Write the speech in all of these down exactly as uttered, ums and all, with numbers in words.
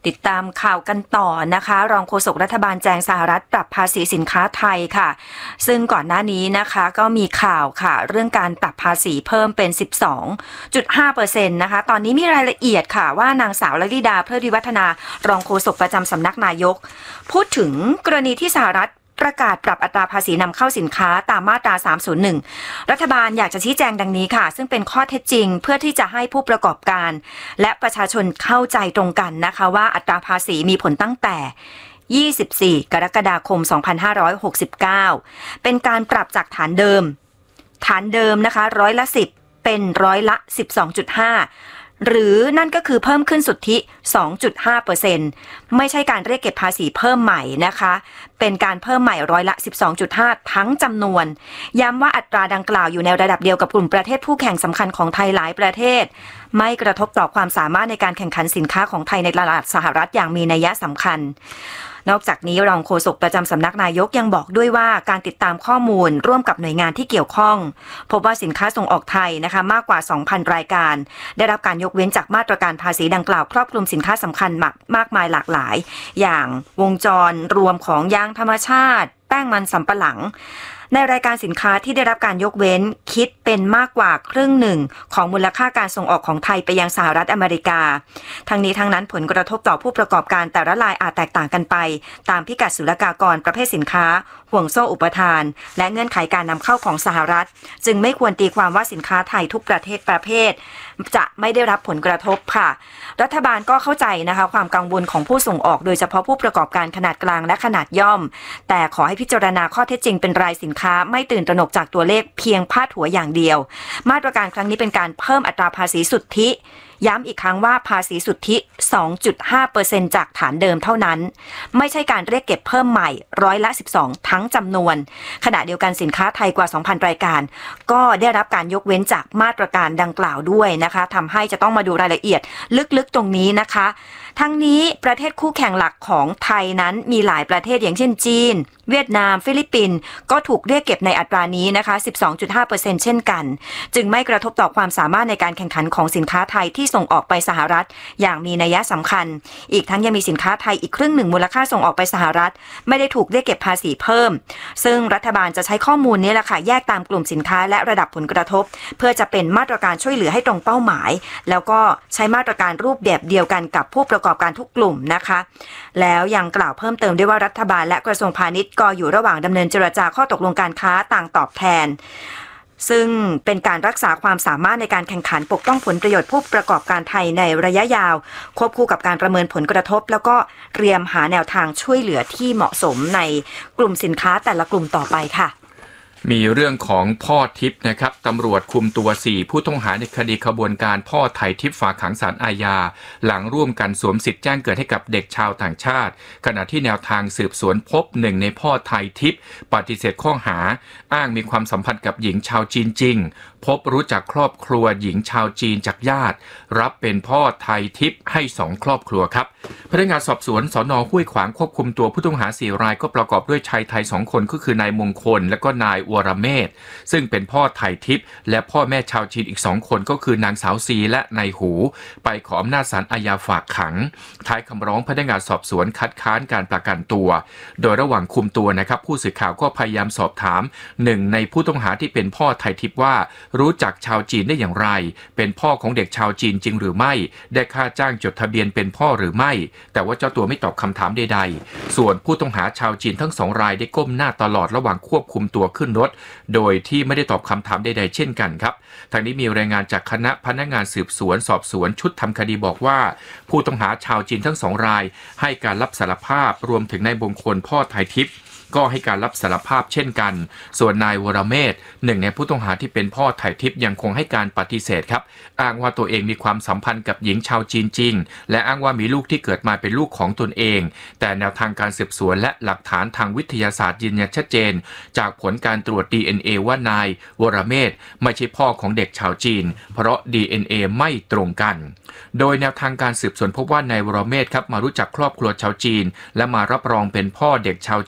ติดตามข่าวกันต่อนะคะรองโฆษกรัฐบาลแจงสหรัฐปรับภาษีสินค้าไทยค่ะซึ่งก่อนหน้านี้นะคะก็มีข่าวค่ะเรื่องการปรับภาษีเพิ่มเป็น สิบสองจุดห้าเปอร์เซ็นต์ นะคะตอนนี้มีรายละเอียดค่ะว่านางสาวลลิดาเพลิดวิวัฒนารองโฆษกประจำสำนักนายกพูดถึงกรณีที่สหรัฐประกาศปรับอัตราภาษีนำเข้าสินค้าตามมาตราสามศูนย์หนึ่งรัฐบาลอยากจะชี้แจงดังนี้ค่ะซึ่งเป็นข้อเท็จจริงเพื่อที่จะให้ผู้ประกอบการและประชาชนเข้าใจตรงกันนะคะว่าอัตราภาษีมีผลตั้งแต่ยี่สิบสี่กรกฎาคมสองพันห้าร้อยหกสิบเก้าเป็นการปรับจากฐานเดิมฐานเดิมนะคะร้อยละสิบเป็นร้อยละ สิบสองจุดห้าหรือนั่นก็คือเพิ่มขึ้นสุทธิ สองจุดห้าเปอร์เซ็นต์ ไม่ใช่การเรียกเก็บภาษีเพิ่มใหม่นะคะเป็นการเพิ่มใหม่ร้อยละ สิบสองจุดห้า ทั้งจำนวนย้ำว่าอัตราดังกล่าวอยู่ในระดับเดียวกับกลุ่มประเทศผู้แข่งสำคัญของไทยหลายประเทศไม่กระทบต่อความสามารถในการแข่งขันสินค้าของไทยในตลาดสหรัฐอย่างมีนัยสำคัญนอกจากนี้รองโฆษกประจำสำนักนายกยังบอกด้วยว่าการติดตามข้อมูลร่วมกับหน่วยงานที่เกี่ยวข้องพบว่าสินค้าส่งออกไทยนะคะมากกว่า สองพัน รายการได้รับการยกเว้นจากมาตรการภาษีดังกล่าวครอบคลุมสินค้าสำคัญมากมายหลากหลายอย่างวงจรรวมของยางธรรมชาติแป้งมันสำปะหลังในรายการสินค้าที่ได้รับการยกเว้นคิดเป็นมากกว่าครึ่งหนึ่งของมูลค่าการส่งออกของไทยไปยังสหรัฐอเมริกาทั้งนี้ทั้งนั้นผลกระทบต่อผู้ประกอบการแต่ละรายอาจแตกต่างกันไปตามพิกัดศุลกากรประเภทสินค้าห่วงโซ่อุปทานและเงื่อนไขการนำเข้าของสหรัฐจึงไม่ควรตีความว่าสินค้าไทยทุกประเทศประเภทจะไม่ได้รับผลกระทบค่ะรัฐบาลก็เข้าใจนะคะความกังวลของผู้ส่งออกโดยเฉพาะผู้ประกอบการขนาดกลางและขนาดย่อมแต่ขอให้พิจารณาข้อเท็จจริงเป็นรายสินค้าไม่ตื่นตระหนกจากตัวเลขเพียงพาดหัวอย่างเดียวมาตรการครั้งนี้เป็นการเพิ่มอัตราภาษีสุทธิย้ำอีกครั้งว่าภาษีสุทธิ สองจุดห้าเปอร์เซ็นต์ จากฐานเดิมเท่านั้นไม่ใช่การเรียกเก็บเพิ่มใหม่ร้อยละสิบสองทั้งจำนวนขณะเดียวกันสินค้าไทยกว่า สองพัน รายการก็ได้รับการยกเว้นจากมาตรการดังกล่าวด้วยนะคะทำให้จะต้องมาดูรายละเอียดลึกๆตรงนี้นะคะทั้งนี้ประเทศคู่แข่งหลักของไทยนั้นมีหลายประเทศอย่างเช่นจีนเวียดนามฟิลิปปินส์ก็ถูกเรียกเก็บในอัตรานี้นะคะ สิบสองจุดห้าเปอร์เซ็นต์ เช่นกันจึงไม่กระทบต่อความสามารถในการแข่งขันของสินค้าไทยที่ส่งออกไปสหรัฐอย่างมีนัยสำคัญอีกทั้งยังมีสินค้าไทยอีกครึ่งหนึ่งมูลค่าส่งออกไปสหรัฐไม่ได้ถูกเรียกเก็บภาษีเพิ่มซึ่งรัฐบาลจะใช้ข้อมูลนี้แหละค่ะแยกตามกลุ่มสินค้าและระดับผลกระทบเพื่อจะเป็นมาตรการช่วยเหลือให้ตรงเป้าหมายแล้วก็ใช้มาตรการรูปแบบเดียวกันกับผู้ประกอบการทุกกลุ่มนะคะแล้วยังกล่าวเพิ่มเติมด้วยว่ารัฐบาลและกระทรวงพาณิชย์ก็อยู่ระหว่างดำเนินเจรจาข้อตกลงการค้าต่างตอบแทนซึ่งเป็นการรักษาความสามารถในการแข่งขันปกป้องผลประโยชน์ผู้ประกอบการไทยในระยะยาวควบคู่กับการประเมินผลกระทบแล้วก็เตรียมหาแนวทางช่วยเหลือที่เหมาะสมในกลุ่มสินค้าแต่ละกลุ่มต่อไปค่ะมีเรื่องของพ่อทิพย์นะครับตำรวจคุมตัวสี่ผู้ต้องหาในคดีขบวนการพ่อไทยทิพย์ฝากขังศาลอาญาหลังร่วมกันสวมสิทธิ์แจ้งเกิดให้กับเด็กชาวต่างชาติขณะที่แนวทางสืบสวนพบหนึ่งในพ่อไทยทิพย์ปฏิเสธข้อหาอ้างมีความสัมพันธ์กับหญิงชาวจีนจริงพบรู้จักครอบครัวหญิงชาวจีนจากญาติรับเป็นพ่อไทยทิพย์ให้สองครอบครัวครับพนักงานสอบสวนสน.ห้วยขวางควบคุมตัวผู้ต้องหาสี่รายก็ประกอบด้วยชายไทยสองคนก็คือนายมงคลและก็นายวรเมธซึ่งเป็นพ่อไทยทิพย์และพ่อแม่ชาวจีนอีกสองคนก็คือนางสาวซีและนายหูไปขออำนาจศาลอาญาฝากขังท้ายคำร้องพนักงานสอบสวนคัดค้านการประกันตัวโดยระหว่างคุมตัวนะครับผู้สื่อข่าวก็พยายามสอบถามหนึ่งในผู้ต้องหาที่เป็นพ่อไทยทิพย์ว่ารู้จักชาวจีนได้อย่างไรเป็นพ่อของเด็กชาวจีนจริงหรือไม่ได้ค่าจ้างจดทะเบียนเป็นพ่อหรือไม่แต่ว่าเจ้าตัวไม่ตอบคำถามใดๆส่วนผู้ต้องหาชาวจีนทั้งสองรายได้ก้มหน้าตลอดระหว่างควบคุมตัวขึ้นรถโดยที่ไม่ได้ตอบคำถามใดๆเช่นกันครับทางนี้มีรายงานจากคณะพนักงานสืบสวนสอบสวนชุดทำคดีบอกว่าผู้ต้องหาชาวจีนทั้งสองรายให้การรับสารภาพรวมถึงนายมงคลพ่อไทยทิพย์ก็ให้การรับสารภาพเช่นกันส่วนนายวรเมธหนึ่งในผู้ต้องหาที่เป็นพ่อไทยทิพย์ยังคงให้การปฏิเสธครับอ้างว่าตัวเองมีความสัมพันธ์กับหญิงชาวจีนจริงและอ้างว่ามีลูกที่เกิดมาเป็นลูกของตนเองแต่แนวทางการสืบสวนและหลักฐานทางวิทยาศาสตร์ยืนยันชัดเจนจากผลการตรวจ ดี เอ็น เอ ว่านายวรเมธไม่ใช่พ่อของเด็กชาวจีนเพราะ ดี เอ็น เอ ไม่ตรงกันโดยแนวทางการสืบสวนพบว่านายวรเมธครับมารู้จักครอบครัวชาวจีนและมารับรองเป็นพ่อเด็กชาวจีน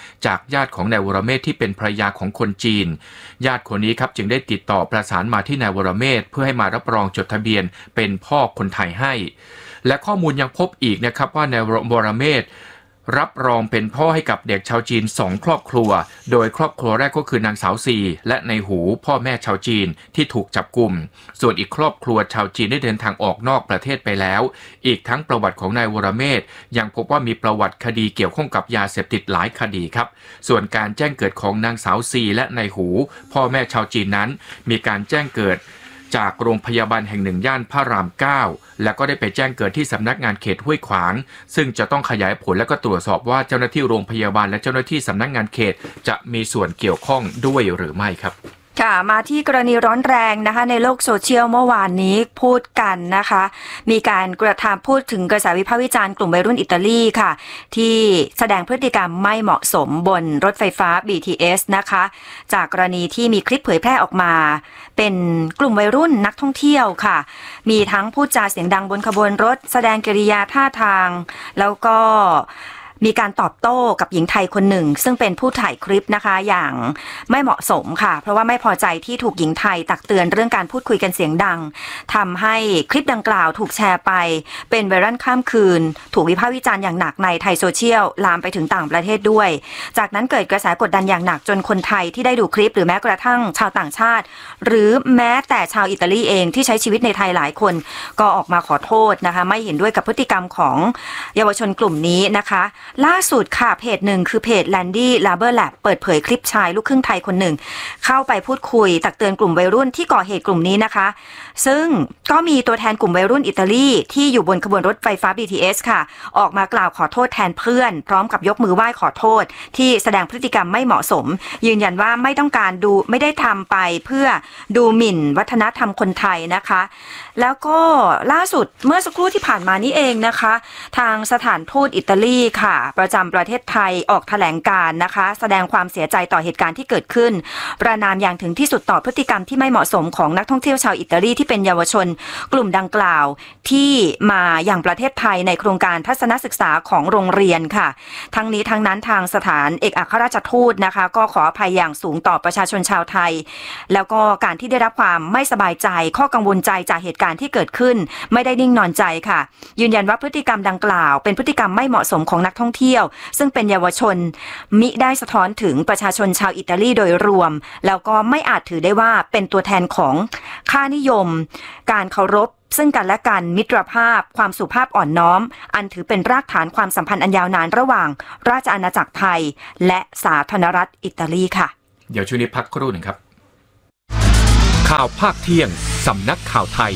จากญาติของนายวรเมธที่เป็นภรรยาของคนจีนญาติคนนี้ครับจึงได้ติดต่อประสานมาที่นายวรเมธเพื่อให้มารับรองจดทะเบียนเป็นพ่อคนไทยให้และข้อมูลยังพบอีกนะครับว่านายวรเมธรับรองเป็นพ่อให้กับเด็กชาวจีนสองครอบครัวโดยครอบครัวแรกก็คือนางสาวซีและในหูพ่อแม่ชาวจีนที่ถูกจับกุมส่วนอีกครอบครัวชาวจีนได้เดินทางออกนอกประเทศไปแล้วอีกทั้งประวัติของนายวรเมธยังพบว่ามีประวัติคดีเกี่ยวข้องกับยาเสพติดหลายคดีครับส่วนการแจ้งเกิดของนางสาวซีและในหูพ่อแม่ชาวจีนนั้นมีการแจ้งเกิดจากโรงพยาบาลแห่งหนึ่งย่านพระรามเก้าแล้วก็ได้ไปแจ้งเกิดที่สำนักงานเขตห้วยขวางซึ่งจะต้องขยายผลและก็ตรวจสอบว่าเจ้าหน้าที่โรงพยาบาลและเจ้าหน้าที่สำนักงานเขตจะมีส่วนเกี่ยวข้องด้วยหรือไม่ครับค่ะมาที่กรณีร้อนแรงนะคะในโลกโซเชียลเมื่อวานนี้พูดกันนะคะมีการกระทำพูดถึงกระแสวิพากษ์วิจารณ์กลุ่มวัยรุ่นอิตาลีค่ะที่แสดงพฤติกรรมไม่เหมาะสมบนรถไฟฟ้า บี ที เอส นะคะจากกรณีที่มีคลิปเผยแพร่ออกมาเป็นกลุ่มวัยรุ่นนักท่องเที่ยวค่ะมีทั้งพูดจาเสียงดังบนขบวนรถแสดงกิริยาท่าทางแล้วก็มีการตอบโต้กับหญิงไทยคนหนึ่งซึ่งเป็นผู้ถ่ายคลิปนะคะอย่างไม่เหมาะสมค่ะเพราะว่าไม่พอใจที่ถูกหญิงไทยตักเตือนเรื่องการพูดคุยกันเสียงดังทำให้คลิปดังกล่าวถูกแชร์ไปเป็นไวรัลข้ามคืนถูกวิพากษ์วิจารณ์อย่างหนักในไทยโซเชียลลามไปถึงต่างประเทศด้วยจากนั้นเกิดกระแสกดดันอย่างหนักจนคนไทยที่ได้ดูคลิปหรือแม้กระทั่งชาวต่างชาติหรือแม้แต่ชาวอิตาลีเองที่ใช้ชีวิตในไทยหลายคนก็ออกมาขอโทษนะคะไม่เห็นด้วยกับพฤติกรรมของเยาวชนกลุ่มนี้นะคะล่าสุดค่ะเพจหนึ่งคือเพจ Landy Labor Lab เปิดเผยคลิปชายลูกครึ่งไทยคนหนึ่งเข้าไปพูดคุยตักเตือนกลุ่มวัยรุ่นที่ก่อเหตุกลุ่มนี้นะคะซึ่งก็มีตัวแทนกลุ่มวัยรุ่นอิตาลีที่อยู่บนขบวนรถไฟฟ้า บี ที เอส ค่ะออกมากล่าวขอโทษแทนเพื่อนพร้อมกับยกมือไหว้ขอโทษที่แสดงพฤติกรรมไม่เหมาะสมยืนยันว่าไม่ต้องการดูไม่ได้ทำไปเพื่อดูหมิ่นวัฒนธรรมคนไทยนะคะแล้วก็ล่าสุดเมื่อสักครู่ที่ผ่านมานี้เองนะคะทางสถานทูตอิตาลีค่ะประจำประเทศไทยออกแถลงการนะคะแสดงความเสียใจต่อเหตุการณ์ที่เกิดขึ้นประณามอย่างถึงที่สุดต่อพฤติกรรมที่ไม่เหมาะสมของนักท่องเที่ยวชาวอิตาลีที่เป็นเยาวชนกลุ่มดังกล่าวที่มาอย่างประเทศไทยในโครงการทัศนศึกษาของโรงเรียนค่ะทั้งนี้ทั้งนั้นทางสถานเอกอัครราชทูตนะคะก็ขออภัยอย่างสูงต่อประชาชนชาวไทยแล้วก็การที่ได้รับความไม่สบายใจข้อกังวลใจจากเหตุการณ์ที่เกิดขึ้นไม่ได้นิ่งนอนใจค่ะยืนยันว่าพฤติกรรมดังกล่าวเป็นพฤติกรรมไม่เหมาะสมของนักท่องเที่ยวซึ่งเป็นเยาวชนมิได้สะท้อนถึงประชาชนชาวอิตาลีโดยรวมแล้วก็ไม่อาจถือได้ว่าเป็นตัวแทนของค่านิยมการเคารพซึ่งกันและกันมิตรภาพความสุภาพอ่อนน้อมอันถือเป็นรากฐานความสัมพันธ์อันยาวนานระหว่างราชอาณาจักรไทยและสาธารณรัฐอิตาลีค่ะเดี๋ยวช่วงนี้พักครู่หนึ่งครับข่าวภาคเที่ยงสำนักข่าวไทย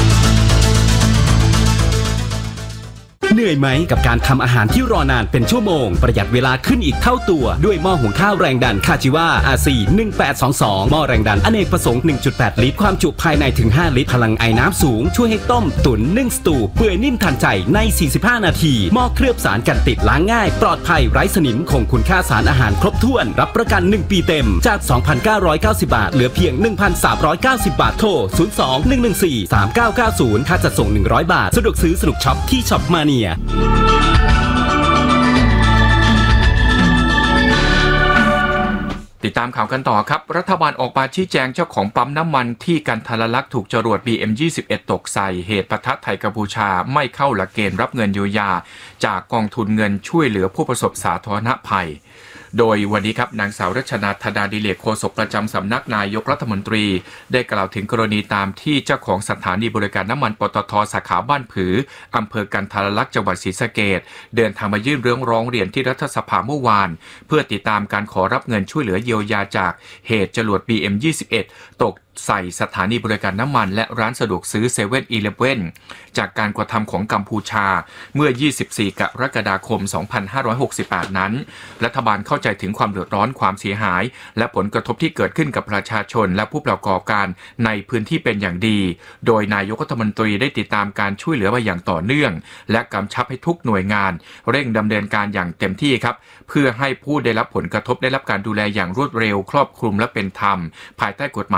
เหนื่อยไหมกับการทำอาหารที่รอนานเป็นชั่วโมงประหยัดเวลาขึ้นอีกเท่าตัวด้วยหม้อหุงข้าวแรงดันคาจิวา อาร์ ซี หนึ่งแปดสองสองหม้อแรงดันอเนกประสงค์ หนึ่งจุดแปด ลิตรความจุภายในถึงห้าลิตรพลังไอน้ำสูงช่วยให้ต้มตุ๋นนึ่งสตูเปื่อยนิ่มทันใจในสี่สิบห้านาทีหม้อเคลือบสารกันติดล้างง่ายปลอดภัยไร้สนิมคงคุณค่าสารอาหารครบถ้วนรับประกันหนึ่งปีเต็มจาก สองพันเก้าร้อยเก้าสิบ บาทเหลือเพียง หนึ่งพันสามร้อยเก้าสิบ บาทโทรศูนย์ สอง หนึ่ง หนึ่ง สี่ สาม เก้า เก้า ศูนย์ค่าจัดส่งหนึ่งร้อยบาทสะดวกซื้อสนุกช็อปที่ช็อปมาเนียติดตามข่าวกันต่อครับรัฐบาลออกมาชี้แจงเจ้าของปั๊มน้ำมันที่กันทรลักษณ์ถูกจรวด บี เอ็ม ยี่สิบเอ็ด ตกใส่เหตุปะทะไทยกัมพูชาไม่เข้าหลักเกณฑ์รับเงินเยียวยาจากกองทุนเงินช่วยเหลือผู้ประสบสาธารณภัยโดยวันนี้ครับนางสาวรัชนาธดาดิเลกโฆษกประจำสำนักนายกรัฐมนตรีได้กล่าวถึงกรณีตามที่เจ้าของสถานีบริการน้ำมันปตท.สาขาบ้านผืออำเภอกันทรลักษณ์จังหวัดศรีสะเกษเดินทางมายื่นเรื่องร้องเรียนที่รัฐสภาเมื่อวานเพื่อติดตามการขอรับเงินช่วยเหลือเยียวยาจากเหตุจรวด บี เอ็ม ยี่สิบเอ็ด ตกใส่สถานีบริการน้ำมันและร้านสะดวกซื้อ เซเว่น อีเลฟเว่น จากการกระทำของกัมพูชาเมื่อยี่สิบสี่กรกฎาคมสองพันห้าร้อยหกสิบแปดนั้นรัฐบาลเข้าใจถึงความเดือดร้อนความเสียหายและผลกระทบที่เกิดขึ้นกับประชาชนและผู้ประกอบการในพื้นที่เป็นอย่างดีโดยนายกรัฐมนตรีได้ติดตามการช่วยเหลือมาอย่างต่อเนื่องและกำชับให้ทุกหน่วยงานเร่งดำเนินการอย่างเต็มที่ครับเพื่อให้ผู้ได้รับผลกระทบได้รับการดูแลอย่างรวดเร็วครอบคลุมและเป็นธรรมภายใต้กฎหมายและระ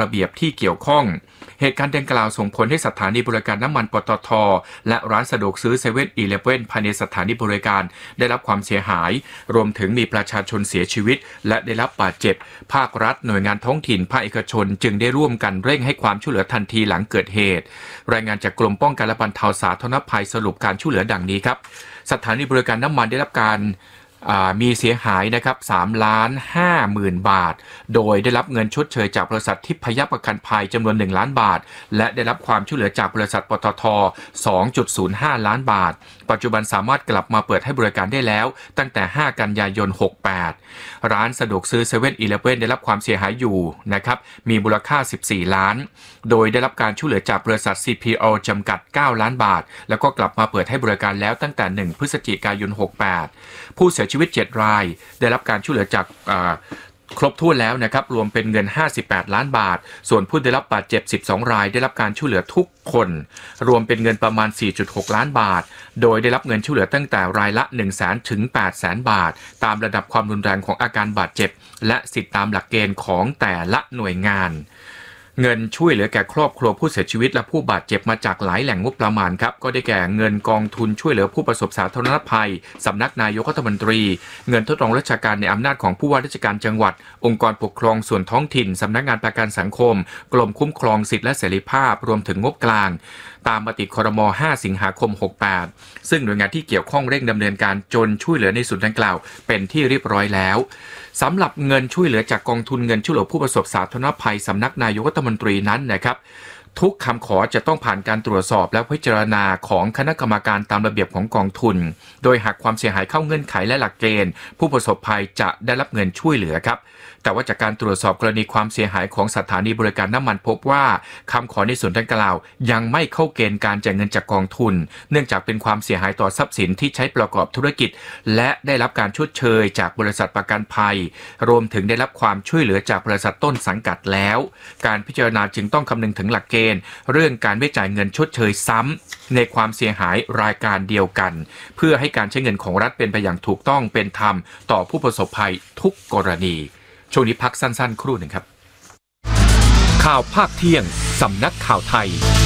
ระเบียบที่เกี่ยวข้องเหตุการณ์ดังกล่าวส่งผลให้สถานีบริการน้ำมันปตท.และร้านสะดวกซื้อเซเว่นอีเลฟเว่นภายในสถานีบริการได้รับความเสียหายรวมถึงมีประชาชนเสียชีวิตและได้รับบาดเจ็บภาครัฐหน่วยงานท้องถิ่นภาคเอกชนจึงได้ร่วมกันเร่งให้ความช่วยเหลือทันทีหลังเกิดเหตุรายงานจากกรมป้องกันและบรรเทาสาธารณภัยสรุปการช่วยเหลือดังนี้ครับสถานีบริการน้ำมันได้รับการมีเสียหายนะครับสามล้านห้าหมื่นบาทโดยได้รับเงินชดเชยจากบริษัททิพยประกันภัยจำนวนหนึ่งล้านบาทและได้รับความช่วยเหลือจากบริษัทปตท สองจุดศูนย์ห้า ล้านบาทปัจจุบันสามารถกลับมาเปิดให้บริการได้แล้วตั้งแต่ห้ากันยายนหกแปดร้านสะดวกซื้อ เซเว่นอีเลฟเว่น ได้รับความเสียหายอยู่นะครับมีมูลค่าสิบสี่ล้านโดยได้รับการช่วยเหลือจากบริษัท ซี พี โอ จำกัดเก้าล้านบาทแล้วก็กลับมาเปิดให้บริการแล้วตั้งแต่หนึ่งพฤศจิกายนหกแปดผู้เสียชีวิตเจ็ดรายได้รับการช่วยเหลือจากครบถ้วนแล้วนะครับรวมเป็นเงินห้าสิบแปดล้านบาทส่วนผู้ได้รับบาดเจ็บสิบสองรายได้รับการช่วยเหลือทุกคนรวมเป็นเงินประมาณ สี่จุดหก ล้านบาทโดยได้รับเงินช่วยเหลือตั้งแต่รายละ หนึ่งแสน ถึง แปดแสน บาทตามระดับความรุนแรงของอาการบาดเจ็บและสิทธิตามหลักเกณฑ์ของแต่ละหน่วยงานเงินช่วยเหลือแก่ครอบครัวผู้เสียชีวิตและผู้บาดเจ็บมาจากหลายแหล่งงบประมาณครับก็ได้แก่เงินกองทุนช่วยเหลือผู้ประสบสาธารณภัยสำนักนายกรัฐมนตรีเงินทดลองราชการในอำนาจของผู้ว่าราชการจังหวัดองค์กรปกครองส่วนท้องถิ่นสำนักงานประกันสังคมกรมคุ้มครองสิทธิและเสรีภาพรวมถึงงบกลางตามมติครม. ห้าสิงหาคมหกแปดซึ่งหน่วยงานที่เกี่ยวข้องเร่งดำเนินการจนช่วยเหลือในส่วนดังกล่าวเป็นที่เรียบร้อยแล้วสำหรับเงินช่วยเหลือจากกองทุนเงินช่วยเหลือผู้ประสบสาธารณภัยสำนักนายกรัฐมนตรีนั้นนะครับทุกคำขอจะต้องผ่านการตรวจสอบและพิจารณาของคณะกรรมการตามระเบียบของกองทุนโดยหากความเสียหายเข้าเงื่อนไขและหลักเกณฑ์ผู้ประสบภัยจะได้รับเงินช่วยเหลือครับแต่ว่าจากการตรวจสอบกรณีความเสียหายของสถานีบริการน้ำมันพบว่าคำขอในส่วนดังกล่าวยังไม่เข้าเกณฑ์การจ่ายเงินจากกองทุนเนื่องจากเป็นความเสียหายต่อทรัพย์สินที่ใช้ประกอบธุรกิจและได้รับการชดเชยจากบริษัทประกันภัยรวมถึงได้รับความช่วยเหลือจากบริษัทต้นสังกัดแล้วการพิจารณาจึงต้องคำนึงถึงหลักเกณฑ์เรื่องการไม่จ่ายเงินชดเชยซ้ำในความเสียหายรายการเดียวกันเพื่อให้การใช้เงินของรัฐเป็นไปอย่างถูกต้องเป็นธรรมต่อผู้ประสบภัยทุกกรณีช่วงนี้พักสั้นๆครู่หนึ่งครับข่าวภาคเที่ยงสำนักข่าวไทย